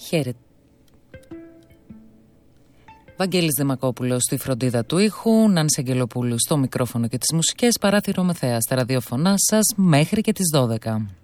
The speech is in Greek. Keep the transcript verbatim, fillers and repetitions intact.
Χαίρετε. Βαγγέλης Δημακόπουλος στη φροντίδα του ήχου, Νάνση Αγγελοπούλου στο μικρόφωνο και τις μουσικές. Παράθυρο με θέα στα ραδιοφωνά σας μέχρι και τις δώδεκα.